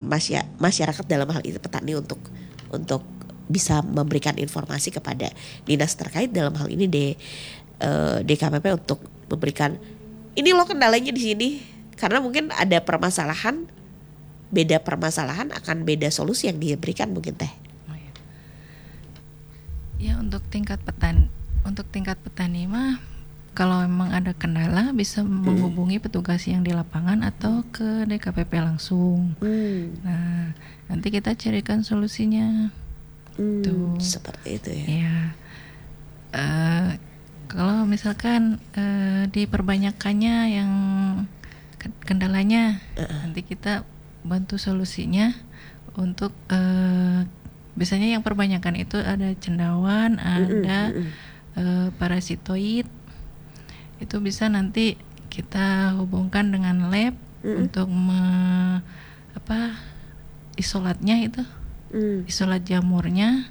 masyarakat dalam hal itu petani untuk bisa memberikan informasi kepada dinas terkait dalam hal ini DKPP untuk memberikan ini loh kendalanya di sini, karena mungkin ada beda permasalahan akan beda solusi yang diberikan mungkin teh. Ya untuk tingkat petani mah kalau memang ada kendala bisa menghubungi petugas yang di lapangan atau ke DKPP langsung. Nah, nanti kita carikan solusinya. Tuh. Seperti itu ya. Ya. Kalau misalkan diperbanyakannya yang kendalanya, nanti kita bantu solusinya untuk biasanya yang perbanyakan itu ada cendawan, ada parasitoid. Itu bisa nanti kita hubungkan dengan lab untuk isolatnya itu, isolat jamurnya.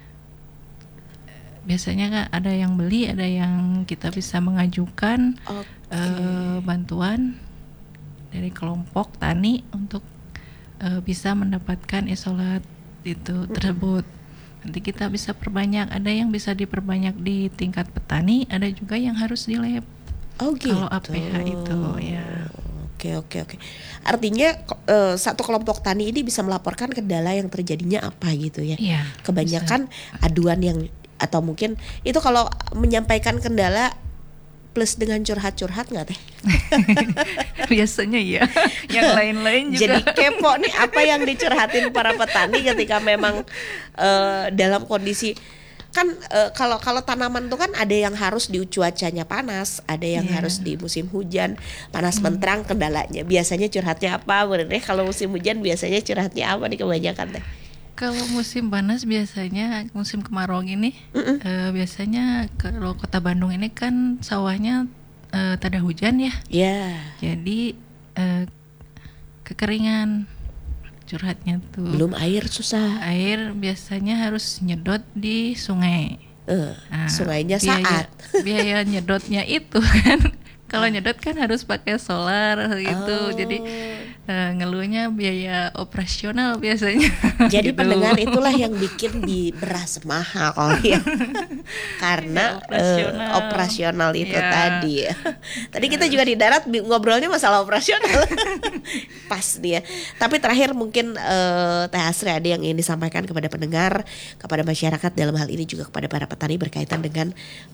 Biasanya kan ada yang beli, ada yang kita bisa mengajukan bantuan dari kelompok tani untuk bisa mendapatkan isolat itu tersebut. Nanti kita bisa perbanyak, ada yang bisa diperbanyak di tingkat petani, ada juga yang harus di lab. Gitu. Kalau APH itu ya. Oke. Artinya satu kelompok tani ini bisa melaporkan kendala yang terjadinya apa gitu ya. Iya. Kebanyakan aduan yang atau mungkin itu kalau menyampaikan kendala plus dengan curhat nggak teh? Biasanya ya. Yang lain-lain juga. Jadi kepo nih apa yang dicurhatin para petani ketika memang dalam kondisi kan kalau tanaman tuh kan ada yang harus di cuacanya panas, ada yang harus di musim hujan panas menterang kendalanya. Biasanya curhatnya apa? Bener kalau musim hujan biasanya curhatnya apa nih kebanyakan teh? Kalau musim panas biasanya musim kemarau ini biasanya kalau kota Bandung ini kan sawahnya tak ada hujan ya. Jadi kekeringan curhatnya tuh. Belum air susah. Air biasanya harus nyedot di sungai. Sungainya saat. Biaya nyedotnya itu kan. Kalau nyedot kan harus pakai solar gitu. Jadi ngeluhnya biaya operasional biasanya. Jadi gitu. pendengar itulah yang bikin di beras mahal ya. Karena operasional itu tadi. Tadi kita juga di darat ngobrolnya masalah operasional. Pas dia. Tapi terakhir mungkin Teh Asri ada yang ingin disampaikan kepada pendengar, kepada masyarakat dalam hal ini juga kepada para petani berkaitan dengan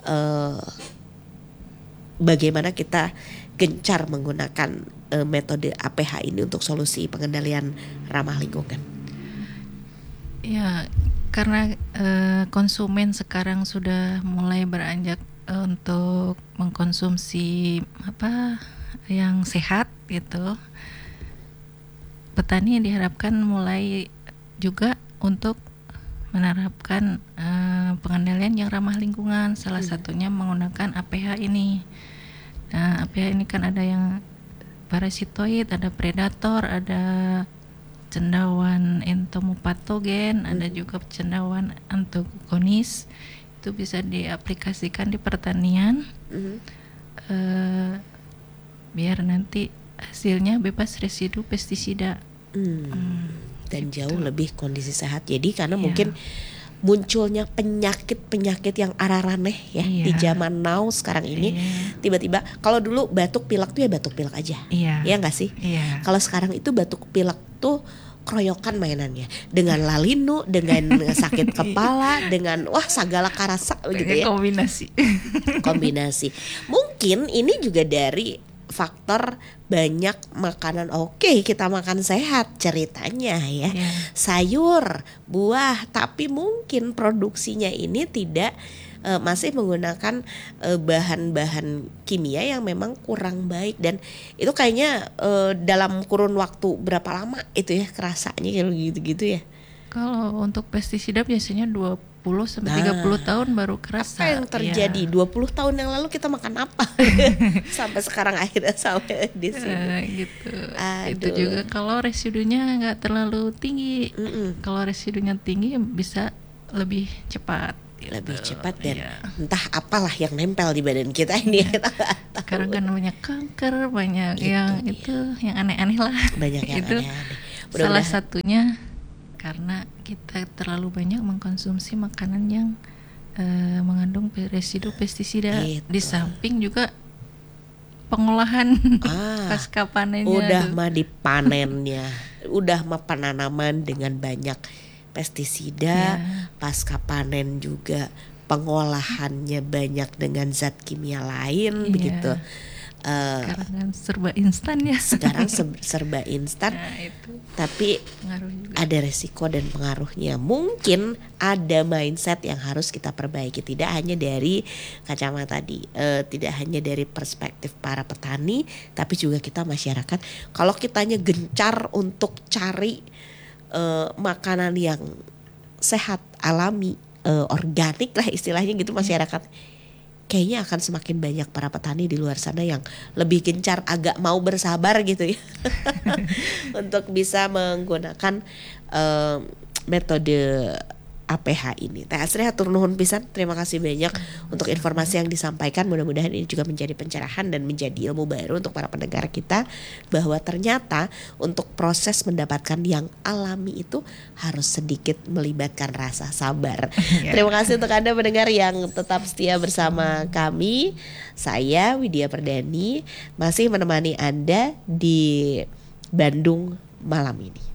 bagaimana kita gencar menggunakan metode APH ini untuk solusi pengendalian ramah lingkungan. Ya, karena konsumen sekarang sudah mulai beranjak untuk mengkonsumsi yang sehat gitu. Petani diharapkan mulai juga untuk menerapkan pengendalian yang ramah lingkungan, salah satunya menggunakan APH ini. Nah, APH ini kan ada yang parasitoid, ada predator, ada cendawan entomopatogen, ada juga cendawan antagonis. Itu bisa diaplikasikan di pertanian biar nanti hasilnya bebas residu pestisida. Dan jauh lebih kondisi sehat. Jadi karena mungkin munculnya penyakit yang araraneh ya di zaman now sekarang ini tiba-tiba kalau dulu batuk pilek tuh ya batuk pilek aja. Ya enggak sih? Kalau sekarang itu batuk pilek tuh keroyokan mainannya dengan lalinu, dengan sakit kepala, dengan segala karasa gitu ya. Kombinasi. Mungkin ini juga dari faktor banyak makanan kita makan sehat ceritanya ya. Sayur, buah, tapi mungkin produksinya ini tidak masih menggunakan bahan-bahan kimia yang memang kurang baik, dan itu kayaknya dalam kurun waktu berapa lama itu ya kerasanya kalau gitu-gitu ya. Kalau untuk pestisida biasanya 20-30 tahun baru kerasa. Apa yang terjadi 20 tahun yang lalu kita makan apa? Sampai sekarang akhirnya sampai di sini. Gitu. Itu juga kalau residunya nggak terlalu tinggi. Kalau residunya tinggi bisa lebih cepat. Lebih cepat dan entah apalah yang nempel di badan kita ini. Sekarang kan banyak kanker, banyak gitu yang aneh-aneh lah. Banyak yang aneh-aneh. Salah satunya karena kita terlalu banyak mengkonsumsi makanan yang mengandung residu pestisida. Gitu. Di samping juga pengolahan pasca panennya. Udah mah dipanennya, udah mah penanaman dengan banyak pestisida, pasca panen juga pengolahannya banyak dengan zat kimia lain, begitu. Sekarang kan serba instan ya. Sekarang serba instan, tapi ada resiko dan pengaruhnya. Mungkin ada mindset yang harus kita perbaiki, tidak hanya dari kacamata tidak hanya dari perspektif para petani, tapi juga kita masyarakat. Kalau kitanya gencar untuk cari makanan yang sehat, alami, organik lah istilahnya gitu, masyarakat kayaknya akan semakin banyak para petani di luar sana yang lebih gencar, agak mau bersabar gitu ya untuk bisa menggunakan metode APH ini. Teh Asri hatur nuhun pisan, terima kasih banyak untuk informasi yang disampaikan. Mudah-mudahan ini juga menjadi pencerahan dan menjadi ilmu baru untuk para pendengar kita, bahwa ternyata untuk proses mendapatkan yang alami itu harus sedikit melibatkan rasa sabar. Terima kasih untuk Anda pendengar yang tetap setia bersama kami. Saya Widya Perdani masih menemani Anda di Bandung malam ini.